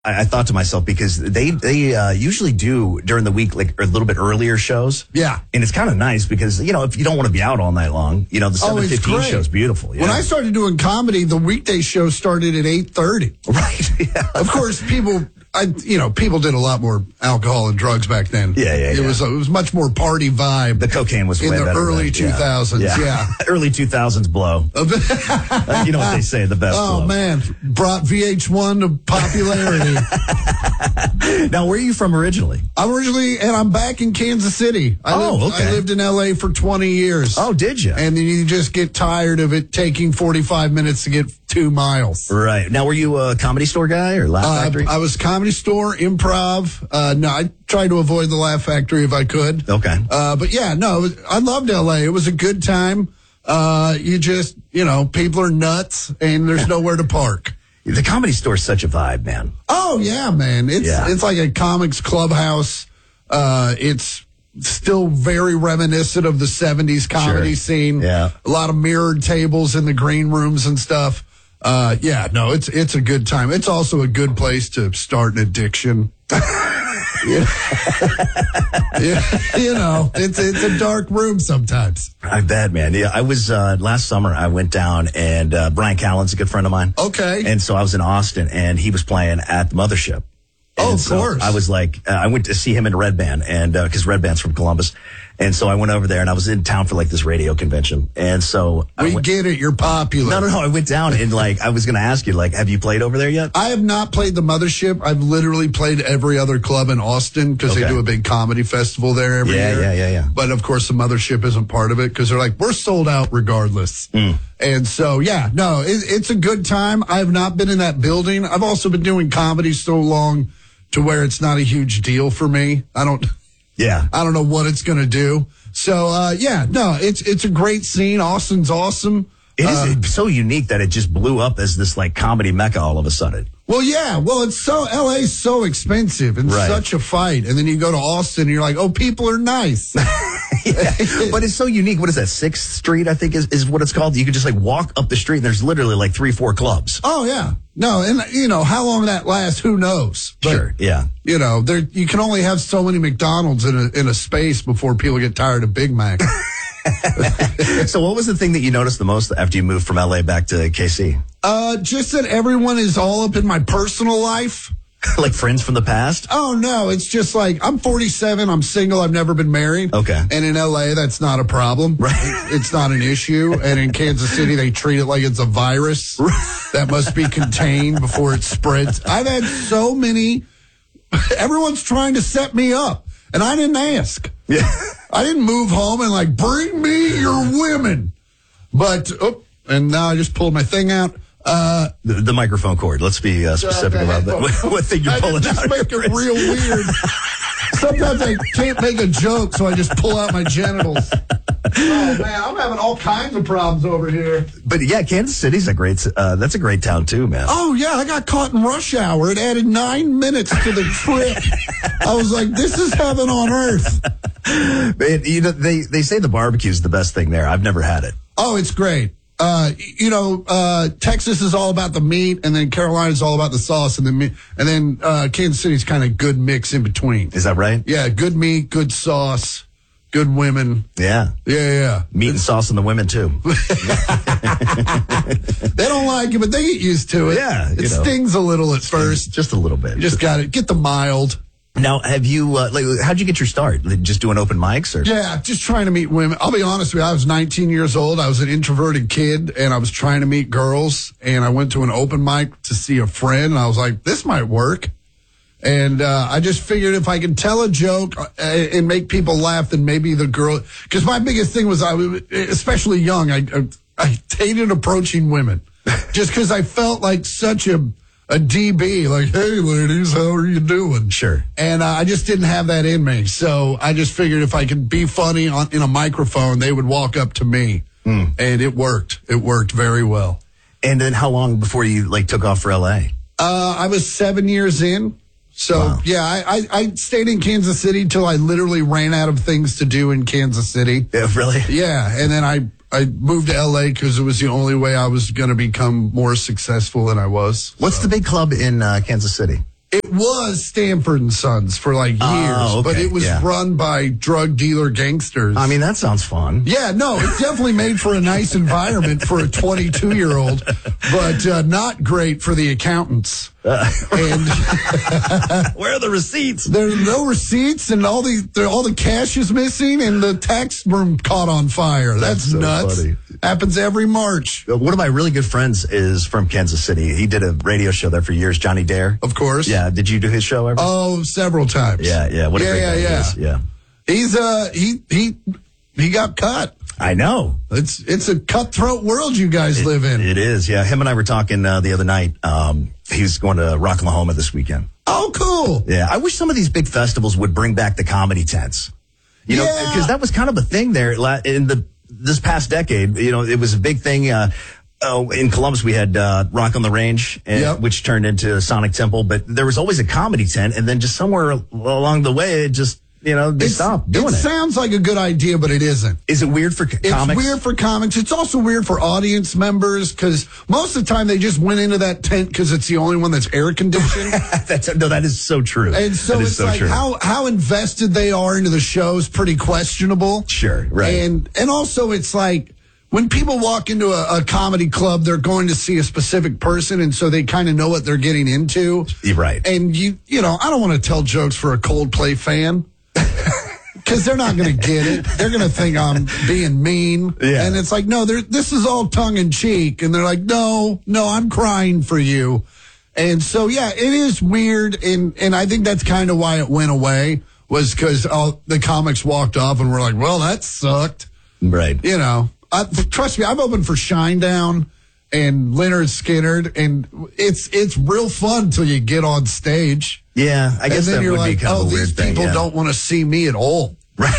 I thought to myself, because they usually do during the week, like a little bit earlier shows. Yeah. And it's kind of nice because, if you don't want to be out all night long, the 7:15 show is beautiful. Yeah. When I started doing comedy, the weekday show started at 8:30. Right. Yeah. Of course, people did a lot more alcohol and drugs back then. Yeah. It was much more party vibe. The cocaine was in way the better early then. 2000s. Yeah. Early 2000s blow. You know what they say, the best blow. Oh, man. Brought VH1 to popularity. Now, where are you from originally? And I'm back in Kansas City. Okay. I lived in L.A. for 20 years. Oh, did you? And then you just get tired of it taking 45 minutes to get 2 miles. Right. Now, were you a Comedy Store guy or Laugh Factory? I was Comedy Store, improv. No, I tried to avoid the Laugh Factory if I could. Okay. But yeah, no, I loved L.A. It was a good time. People are nuts and there's nowhere to park. The Comedy Store is such a vibe, man. Oh, yeah, man. It's like a comics clubhouse. It's still very reminiscent of the 70s comedy scene. Yeah. A lot of mirrored tables in the green rooms and stuff. It's a good time. It's also a good place to start an addiction. It's a dark room sometimes. I bet, man. Yeah, I was last summer. I went down, and Brian Callen's a good friend of mine. Okay. And so I was in Austin, and he was playing at the Mothership. Oh, of course. I was like, I went to see him in Red Band, and because Red Band's from Columbus. And so I went over there, and I was in town for like this radio convention. And so we get it. You're popular. No. I went down, and I was going to ask you, have you played over there yet? I have not played the Mothership. I've literally played every other club in Austin because they do a big comedy festival there every year. Yeah. But of course, the Mothership isn't part of it because they're like, we're sold out regardless. And so, it's a good time. I have not been in that building. I've also been doing comedy so long to where it's not a huge deal for me. I don't know what it's going to do. So, it's a great scene. Austin's awesome. It is so unique that it just blew up as this comedy mecca all of a sudden. Well, yeah. Well, LA's so expensive and such a fight. And then you go to Austin and you're like, oh, people are nice. But it's so unique. What is that? 6th Street, I think is what it's called. You can just walk up the street and there's literally 3-4 clubs. Oh, yeah. No, and how long that lasts, who knows? But, sure, yeah. You can only have so many McDonald's in a space before people get tired of Big Mac. So what was the thing that you noticed the most after you moved from LA back to KC? Just that everyone is all up in my personal life. Like friends from the past? Oh, no. It's just I'm 47. I'm single. I've never been married. Okay. And in L.A., that's not a problem. Right. It's not an issue. And in Kansas City, they treat it like it's a virus that must be contained before it spreads. I've had so many. Everyone's trying to set me up. And I didn't ask. Yeah. I didn't move home and bring me your women. But, and now I just pulled my thing out. The microphone cord. Let's be specific about that. What thing you're pulling out? I just make it real weird. Sometimes I can't make a joke, so I just pull out my genitals. Oh man, I'm having all kinds of problems over here. But yeah, Kansas City's that's a great town too, man. Oh yeah, I got caught in rush hour. It added 9 minutes to the trip. I was like, this is heaven on earth. They say the barbecue is the best thing there. I've never had it. Oh, it's great. Texas is all about the meat, and then Carolina's all about the sauce, and then Kansas City's kind of good mix in between. Is that right? Yeah, good meat, good sauce, good women. Yeah. Yeah. Meat and sauce and the women, too. They don't like it, but they get used to it. Yeah. It stings a little at first. Just a little bit. You just got to get the mild. Now, have you, how'd you get your start? Just doing open mics? Or? Yeah, just trying to meet women. I'll be honest with you, I was 19 years old. I was an introverted kid, and I was trying to meet girls, and I went to an open mic to see a friend, and I was like, this might work. And I just figured if I could tell a joke and make people laugh, then maybe the girl, because my biggest thing was, especially young, I hated approaching women, just because I felt like such a DB, like, hey, ladies, how are you doing? Sure. And I just didn't have that in me. So I just figured if I could be funny in a microphone, they would walk up to me. And it worked. It worked very well. And then how long before you, took off for L.A.? I was 7 years in. So, wow. Yeah, I stayed in Kansas City till I literally ran out of things to do in Kansas City. Yeah, really? Yeah, and then I moved to L.A. because it was the only way I was going to become more successful than I was. What's the big club in Kansas City? It was Stanford and Sons for like years, okay, but it was yeah. run by drug dealer gangsters. I mean, that sounds fun. Yeah, no, it definitely made for a nice environment for a 22-year-old, but not great for the accountants. And where are the receipts? There are no receipts, and all the cash is missing, and the tax room caught on fire. That's so nuts. funny. Happens every March. One of my really good friends is from Kansas City. He did a radio show there for years, Johnny Dare. Of course. Yeah. Did you do his show ever? Oh, several times. Yeah. What a great guy he is. Yeah. He's he got cut. I know. It's a cutthroat world you guys live in. It is. Yeah. Him and I were talking the other night. He's going to Rock Oklahoma this weekend. Oh, cool. Yeah. I wish some of these big festivals would bring back the comedy tents. You know, because that was kind of a thing there in this past decade. You know, it was a big thing. In Columbus, we had Rock on the Range, which turned into Sonic Temple. But there was always a comedy tent, and then just somewhere along the way, it just, they stopped doing it. It sounds like a good idea, but it isn't. Is it weird for comics? It's weird for comics. It's also weird for audience members because most of the time they just went into that tent because it's the only one that's air conditioned. That is so true. And so it's so like true. How invested they are into the show is pretty questionable. Sure, right. And also it's like when people walk into a comedy club, they're going to see a specific person, and so they kind of know what they're getting into. Right. And you know, I don't want to tell jokes for a Coldplay fan. Because they're not going to get it. They're going to think I'm being mean. Yeah. And it's like, no, this is all tongue in cheek. And they're like, no, I'm crying for you. And so, yeah, it is weird. And I think that's kind of why it went away, was because the comics walked off and were like, well, that sucked. Right. You know, trust me, I'm open for Shinedown and Leonard Skinner. And it's real fun until you get on stage. Yeah, I guess that would be kind of a weird thing. These people don't want to see me at all. Right.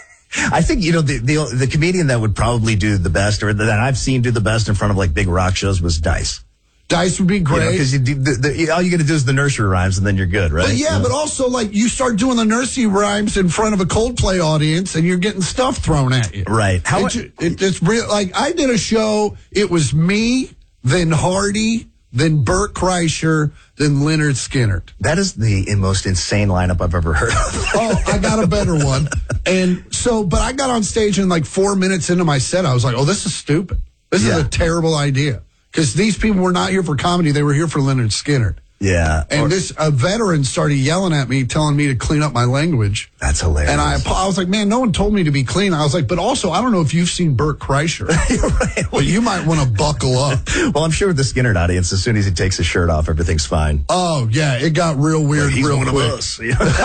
I think, the comedian that would probably do the best, or that I've seen do the best in front of like big rock shows, was Dice. Dice would be great. Because all you got to do is the nursery rhymes and then you're good, right? But but also like you start doing the nursery rhymes in front of a Coldplay audience and you're getting stuff thrown at you. Right. It's real. Like I did a show, it was me, then Hardy, then Bert Kreischer, then Leonard Skinner. That is the most insane lineup I've ever heard of. Oh, I got a better one. And so, but I got on stage and like 4 minutes into my set, I was like, oh, this is stupid. This is a terrible idea. Because these people were not here for comedy. They were here for Leonard Skinner. Yeah. And a veteran started yelling at me, telling me to clean up my language. That's hilarious. And I was like, man, no one told me to be clean. I was like, but also, I don't know if you've seen Bert Kreischer. Right. Well, you might want to buckle up. Well, I'm sure with the Skinner audience, as soon as he takes his shirt off, everything's fine. Oh, yeah. It got real weird he's real one quick. Of us.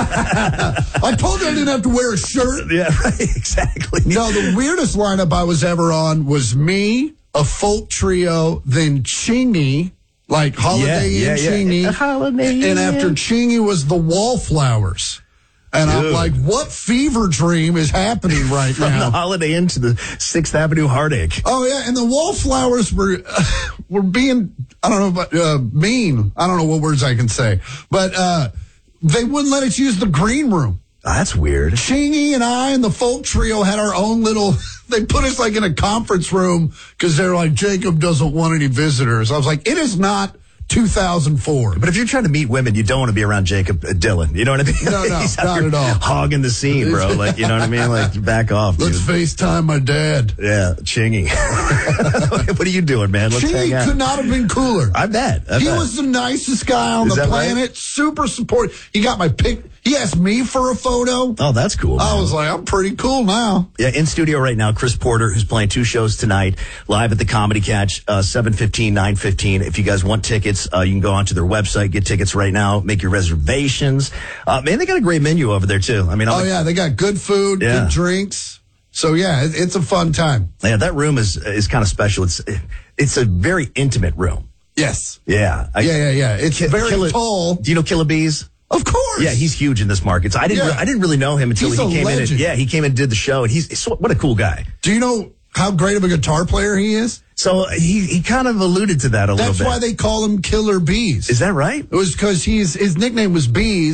I told you I didn't have to wear a shirt. Yeah, right. Exactly. No, the weirdest lineup I was ever on was me, a folk trio, then Chingy, like Holiday Inn Chingy. Holiday and after Chingy was the Wallflowers. And I'm like, what fever dream is happening right From now? the Holiday Inn to the 6th Avenue Heartache. Oh, yeah. And the Wallflowers were being, I don't know, about, mean. I don't know what words I can say. But they wouldn't let us use the green room. Oh, that's weird. Chingy and I and the folk trio had our own little, they put us like in a conference room because they're like, Jacob doesn't want any visitors. I was like, it is not 2004. But if you're trying to meet women, you don't want to be around Jacob Dylan. You know what I mean? No, He's not at all. Hogging the scene, bro. Like, you know what I mean? Like, back off, Let's dude. FaceTime my dad. Yeah, Chingy. What are you doing, man? Let's hang out. Chingy could not have been cooler. I bet. He was the nicest guy on the planet. Right? Super supportive. He got my pic. He asked me for a photo. Oh, that's cool. I was like, I'm pretty cool now. Yeah, in studio right now, Chris Porter, who's playing 2 shows tonight, live at the Comedy Catch, 7:15, 9:15. If you guys want tickets, you can go onto their website, get tickets right now, make your reservations. Man, they got a great menu over there, too. I mean, yeah, they got good food, good drinks. So, yeah, it's a fun time. Yeah, that room is kind of special. It's a very intimate room. Yes. Yeah. Yeah. It's very tall. Do you know Killer Bees? Of course. Yeah, he's huge in this market. So I didn't really know him until he came legend. in. He came in and did the show, and what a cool guy. Do you know how great of a guitar player he is? So he kind of alluded to that a little bit. That's why they call him Killer Bees. Is that right? It was because his nickname was Bees,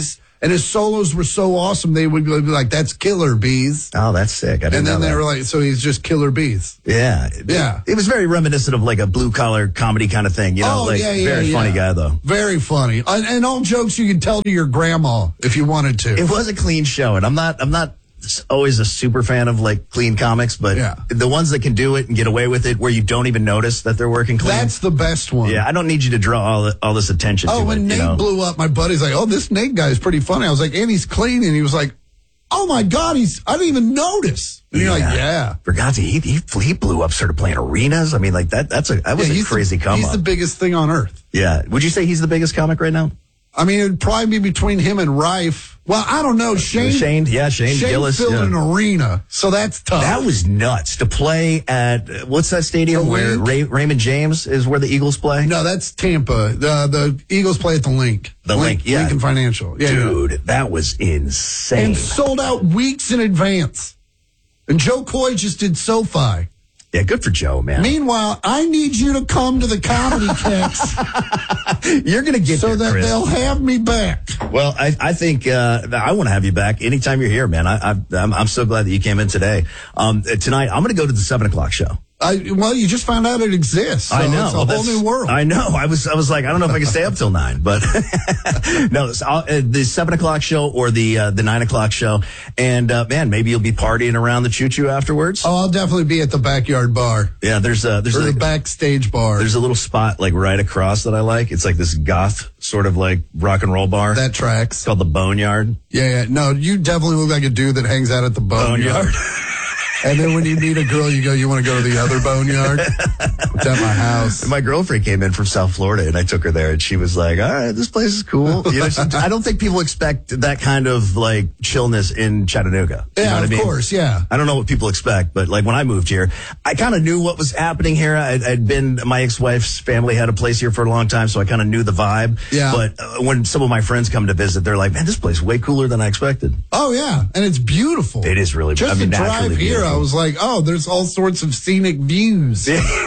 And his solos were so awesome, they would be like, "That's Killer Bees." Oh, that's sick. I didn't And then know they that. were like, "So he's just Killer Bees." Yeah. Yeah. It was very reminiscent of like a blue collar comedy kind of thing. You know, very funny guy though. Very funny. And all jokes you could tell to your grandma if you wanted to. It was a clean show, and I'm not always a super fan of like clean comics, but the ones that can do it and get away with it where you don't even notice that they're working clean. That's the best one. Yeah, I don't need you to draw all this attention to it. Oh, when Nate blew up, my buddy's like, "Oh, this Nate guy is pretty funny." I was like, "And he's clean," and he was like, "Oh my God, I didn't even notice." And you're like, "Yeah." Forgot he blew up, started playing arenas. I mean, like that was a crazy come up. He's the biggest thing on earth. Yeah. Would you say he's the biggest comic right now? I mean, it'd probably be between him and Rife. Well, I don't know. Shane Gillis filled an arena, so that's tough. That was nuts to play at, what's that stadium where Raymond James is where the Eagles play? No, that's Tampa. The Eagles play at the Link. The Link, yeah. Lincoln Financial. Yeah, dude, that was insane. And sold out weeks in advance. And Joe Coy just did SoFi. Yeah, good for Joe, man. Meanwhile, I need you to come to the Comedy Kicks. You're going to get so that Chris. They'll have me back. Well, I think I want to have you back anytime you're here, man. I'm so glad that you came in today. Tonight, I'm going to go to the 7:00 show. Well, you just found out it exists. So I know. It's a whole new world. I know. I was like, I don't know if I can stay up till 9, but no, the 7:00 show or the 9:00 show. And, man, maybe you'll be partying around the choo-choo afterwards. Oh, I'll definitely be at the backyard bar. Yeah, there's the backstage bar. There's a little spot like right across that I like. It's like this goth sort of like rock and roll bar. That tracks. It's called the Boneyard. Yeah. No, you definitely look like a dude that hangs out at the Boneyard. And then when you meet a girl, you want to go to the other Boneyard? It's at my house. My girlfriend came in from South Florida, and I took her there, and she was like, all right, this place is cool. You know, I don't think people expect that kind of, like, chillness in Chattanooga. You know what I mean? Of course, yeah. I don't know what people expect, but, like, when I moved here, I kind of knew what was happening here. My ex-wife's family had a place here for a long time, so I kind of knew the vibe. Yeah. But when some of my friends come to visit, they're like, man, this place is way cooler than I expected. Oh, yeah. And it's beautiful. It is really beautiful. Just to drive here, beautiful. I was like, oh, there's all sorts of scenic views.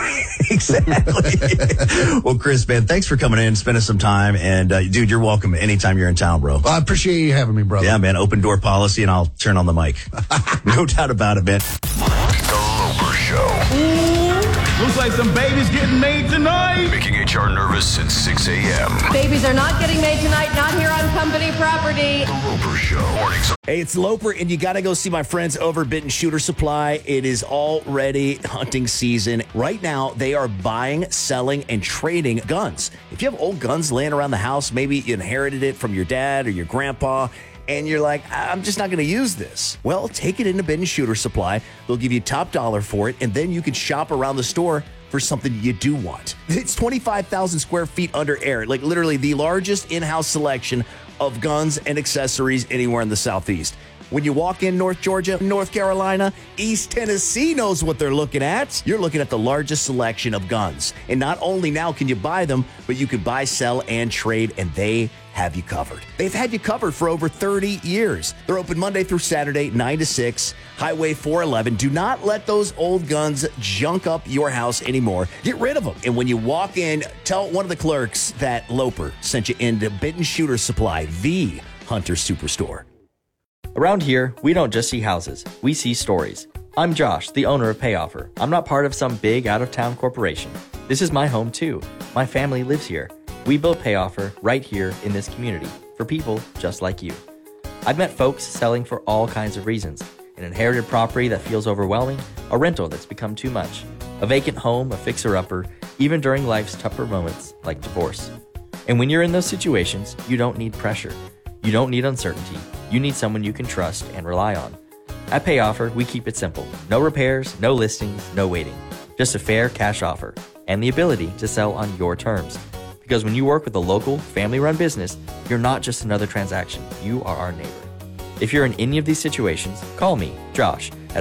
Exactly. Well, Chris, man, thanks for coming in, spending some time. And, dude, you're welcome anytime you're in town, bro. Well, I appreciate you having me, brother. Yeah, man. Open door policy, and I'll turn on the mic. No doubt about it, man. The Loper Show. Looks like some babies getting made tonight. Making HR nervous since 6 a.m. Babies are not getting made tonight, not here on company property. The Loper Show. Mornings. Hey, it's Loper, and you got to go see my friends over at Benton Shooter Supply. It is already hunting season. Right now, they are buying, selling, and trading guns. If you have old guns laying around the house, maybe you inherited it from your dad or your grandpa, and you're like, I'm just not going to use this. Well, take it into Benton Shooter Supply. They'll give you top dollar for it, and then you can shop around the store for something you do want. It's 25,000 square feet under air, like literally the largest in-house selection of guns and accessories anywhere in the Southeast. When you walk in North Georgia, North Carolina, East Tennessee knows what they're looking at. You're looking at the largest selection of guns. And not only now can you buy them, but you can buy, sell, and trade, and they have you covered. They've had you covered for over 30 years. They're open Monday through Saturday, 9 to 6, Highway 411. Do not let those old guns junk up your house anymore. Get rid of them. And when you walk in, tell one of the clerks that Loper sent you into Benton Shooter Supply, the Hunter Superstore. Around here, we don't just see houses, we see stories. I'm Josh, the owner of Payoffer. I'm not part of some big out-of-town corporation. This is my home too. My family lives here. We built Payoffer right here in this community for people just like you. I've met folks selling for all kinds of reasons. An inherited property that feels overwhelming, a rental that's become too much, a vacant home, a fixer-upper, even during life's tougher moments like divorce. And when you're in those situations, you don't need pressure. You don't need uncertainty. You need someone you can trust and rely on. At Payoffer, we keep it simple. No repairs, no listings, no waiting. Just a fair cash offer and the ability to sell on your terms. Because when you work with a local, family-run business, you're not just another transaction. You are our neighbor. If you're in any of these situations, call me, Josh, at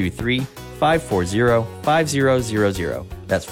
423-540-5000. That's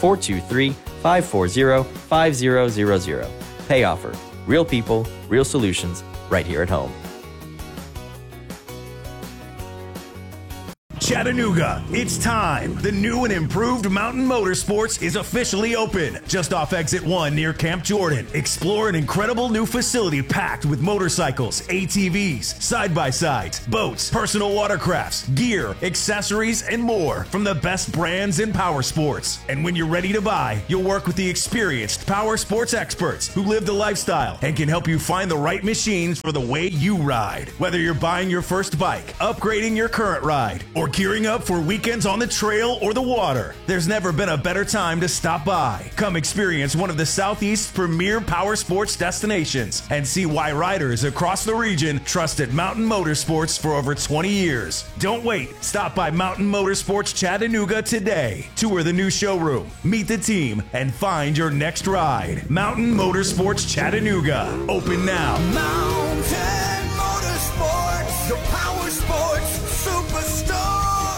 423-540-5000. Payoffer. Real people, real solutions, right here at home. Chattanooga. It's time. The new and improved Mountain Motorsports is officially open. Just off Exit 1 near Camp Jordan. Explore an incredible new facility packed with motorcycles, ATVs, side-by-sides, boats, personal watercrafts, gear, accessories, and more from the best brands in power sports. And when you're ready to buy, you'll work with the experienced power sports experts who live the lifestyle and can help you find the right machines for the way you ride. Whether you're buying your first bike, upgrading your current ride, or gearing up for weekends on the trail or the water, there's never been a better time to stop by. Come experience one of the Southeast's premier power sports destinations and see why riders across the region trusted Mountain Motorsports for over 20 years. Don't wait. Stop by Mountain Motorsports Chattanooga today. Tour the new showroom, meet the team, and find your next ride. Mountain Motorsports Chattanooga. Open now. Mountain Motorsports, the power sports superstar.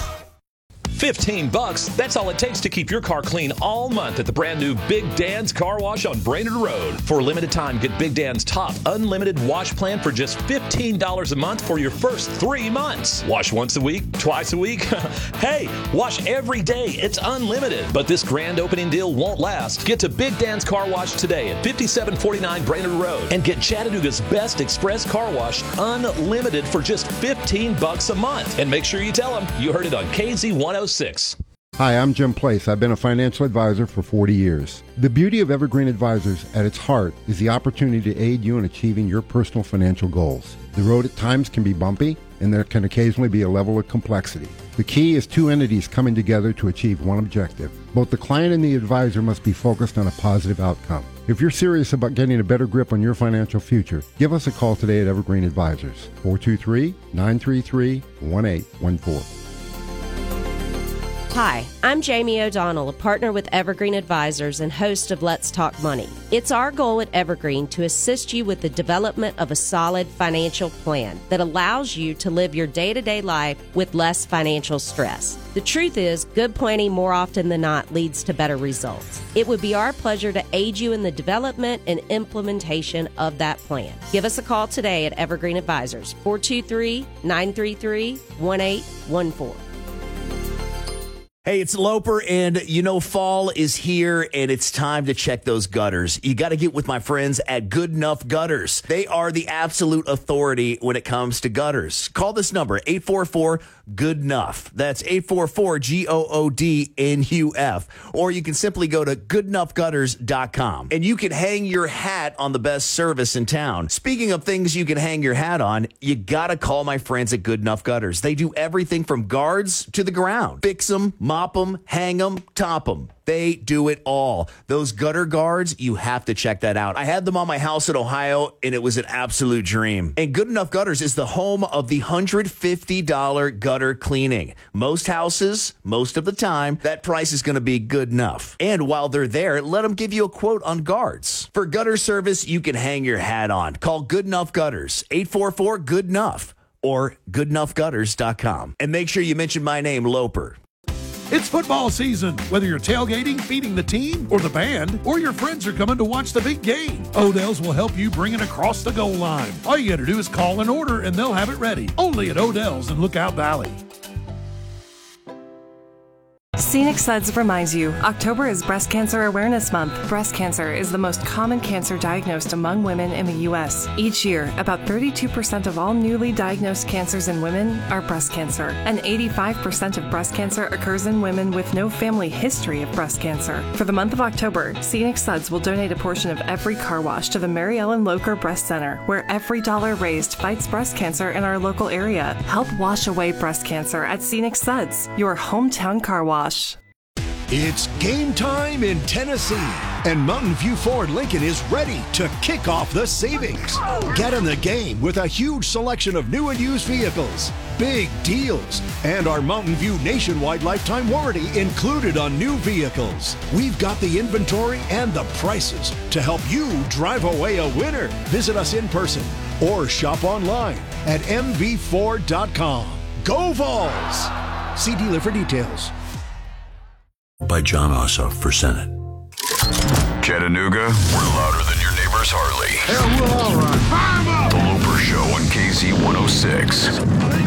$15, that's all it takes to keep your car clean all month at the brand new Big Dan's Car Wash on Brainerd Road. For a limited time, get Big Dan's top unlimited wash plan for just $15 a month for your first 3 months. Wash once a week, twice a week. Hey, wash every day. It's unlimited. But this grand opening deal won't last. Get to Big Dan's Car Wash today at 5749 Brainerd Road and get Chattanooga's best express car wash unlimited for just $15 a month. And make sure you tell them you heard it on KZ106. Hi, I'm Jim Place. I've been a financial advisor for 40 years. The beauty of Evergreen Advisors at its heart is the opportunity to aid you in achieving your personal financial goals. The road at times can be bumpy, and there can occasionally be a level of complexity. The key is two entities coming together to achieve one objective. Both the client and the advisor must be focused on a positive outcome. If you're serious about getting a better grip on your financial future, give us a call today at Evergreen Advisors, 423-933-1814. Hi, I'm Jamie O'Donnell, a partner with Evergreen Advisors and host of Let's Talk Money. It's our goal at Evergreen to assist you with the development of a solid financial plan that allows you to live your day-to-day life with less financial stress. The truth is, good planning more often than not leads to better results. It would be our pleasure to aid you in the development and implementation of that plan. Give us a call today at Evergreen Advisors, 423-933-1814. Hey, it's Loper, and you know fall is here, and it's time to check those gutters. You got to get with my friends at Good Enough Gutters. They are the absolute authority when it comes to gutters. Call this number, 844-GOOD-NUFF. That's 844-GOODNUF. Or you can simply go to goodenoughgutters.com, and you can hang your hat on the best service in town. Speaking of things you can hang your hat on, you got to call my friends at Good Enough Gutters. They do everything from guards to the ground. Fix them, mop them, hang them, top them. They do it all. Those gutter guards, you have to check that out. I had them on my house in Ohio, and it was an absolute dream. And Good Enough Gutters is the home of the $150 gutter cleaning. Most houses, most of the time, that price is going to be good enough. And while they're there, let them give you a quote on guards. For gutter service, you can hang your hat on. Call Good Enough Gutters, 844-GOOD-NUFF, or goodenoughgutters.com. And make sure you mention my name, Loper. It's football season. Whether you're tailgating, feeding the team, or the band, or your friends are coming to watch the big game, Odell's will help you bring it across the goal line. All you got to do is call an order and they'll have it ready. Only at Odell's in Lookout Valley. Scenic Suds reminds you, October is Breast Cancer Awareness Month. Breast cancer is the most common cancer diagnosed among women in the U.S. Each year, about 32% of all newly diagnosed cancers in women are breast cancer, and 85% of breast cancer occurs in women with no family history of breast cancer. For the month of October, Scenic Suds will donate a portion of every car wash to the Mary Ellen Locher Breast Center, where every dollar raised fights breast cancer in our local area. Help wash away breast cancer at Scenic Suds, your hometown car wash. It's game time in Tennessee, and Mountain View Ford Lincoln is ready to kick off the savings. Get in the game with a huge selection of new and used vehicles, big deals, and our Mountain View nationwide lifetime warranty included on new vehicles. We've got the inventory and the prices to help you drive away a winner. Visit us in person or shop online at mvford.com. Go Vols! See dealer for details. By John Ossoff for Senate. Chattanooga, we're louder than your neighbor's Harley. Hell, we're all right. Fire 'em up! The Loper Show on KZ106.